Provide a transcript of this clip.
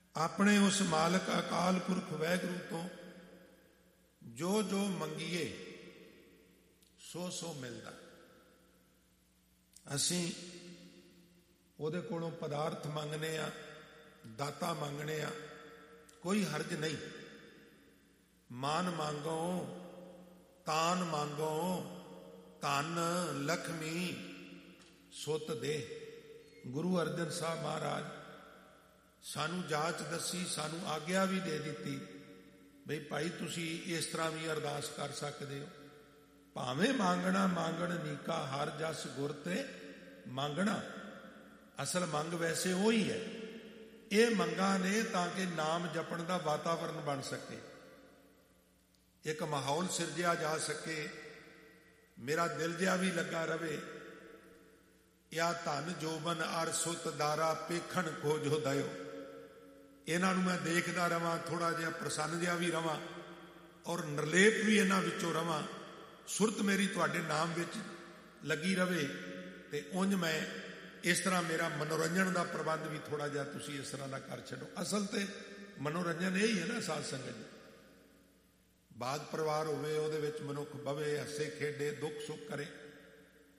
ਆਪਣੇ ਉਸ ਮਾਲਕ ਅਕਾਲ ਪੁਰਖ ਵਾਹਿਗੁਰੂ ਤੋਂ ਜੋ ਜੋ ਮੰਗੀਏ ਸੋ ਸੋ ਮਿਲਦਾ। ਅਸੀਂ ਉਹਦੇ ਕੋਲੋਂ ਪਦਾਰਥ ਮੰਗਨੇ ਆ, ਦਾਤਾ ਮੰਗਣੇ ਆ, ਕੋਈ ਹਰਜ ਨਹੀਂ। ਮਾਨ ਮੰਗੋ, ਤਾਨ ਮੰਗੋ, ਧਨ ਲਖਮੀ ਸੁੱਤ ਦੇ। ਗੁਰੂ ਅਰਜਨ ਸਾਹਿਬ ਮਹਾਰਾਜ ਸਾਨੂੰ ਜਾਚ ਦੱਸੀ, ਸਾਨੂੰ ਆਗਿਆ ਵੀ ਦੇ ਦਿੱਤੀ ਬਈ ਭਾਈ ਤੁਸੀਂ ਇਸ ਤਰ੍ਹਾਂ ਵੀ ਅਰਦਾਸ ਕਰ ਸਕਦੇ ਹੋ। ਭਾਵੇਂ ਮੰਗਣਾ ਮੰਗਣ ਨੀਕਾ, ਹਰ ਜਸ ਗੁਰ ਤੇ ਮੰਗਣਾ। ਅਸਲ ਮੰਗ ਵੈਸੇ ਉਹ ਹੀ ਹੈ। ਇਹ ਮੰਗਾਂ ਨੇ ਤਾਂ ਕਿ ਨਾਮ ਜਪਣ ਦਾ ਵਾਤਾਵਰਨ ਬਣ ਸਕੇ, ਇੱਕ ਮਾਹੌਲ ਸਿਰਜਿਆ ਜਾ ਸਕੇ, ਮੇਰਾ ਦਿਲ ਜਿਹਾ ਵੀ ਲੱਗਾ ਰਵੇ। ਯਾ ਧਨ ਜੋਬਨ ਅਰ ਸੁਤ ਦਾਰਾ ਪੇਖਣ ਖੋਜੋ ਦਇਓ। ਇਹਨਾਂ ਨੂੰ ਮੈਂ ਦੇਖਦਾ ਰਵਾਂ, ਥੋੜਾ ਜਿਹਾ ਪ੍ਰਸੰਨ ਜਿਹਾ ਵੀ ਰਵਾਂ ਔਰ ਨਿਰਲੇਪ ਵੀ ਇਹਨਾਂ ਵਿੱਚੋਂ ਰਵਾਂ। ਸੁਰਤ ਮੇਰੀ ਤੁਹਾਡੇ ਨਾਮ ਵਿੱਚ ਲੱਗੀ ਰਵੇ ਤੇ ਉਂਝ ਮੈਂ ਇਸ ਤਰ੍ਹਾਂ ਮੇਰਾ ਮਨੋਰੰਜਨ ਦਾ ਪ੍ਰਬੰਧ ਵੀ ਥੋੜਾ ਜਿਹਾ ਤੁਸੀਂ ਇਸ ਤਰ੍ਹਾਂ ਦਾ ਕਰ ਛੱਡੋ। ਅਸਲ ਤੇ ਮਨੋਰੰਜਨ ਇਹ ਹੀ ਹੈ ਨਾ ਸਾਧ ਸੰਗਤ ਜੀ। ਬਾਗ ਪਰਿਵਾਰ ਹੋਵੇ, ਉਹਦੇ ਵਿੱਚ ਮਨੁੱਖ ਬਵੇ, ਹੱਸੇ ਖੇਡੇ, ਦੁੱਖ ਸੁੱਖ ਕਰੇ।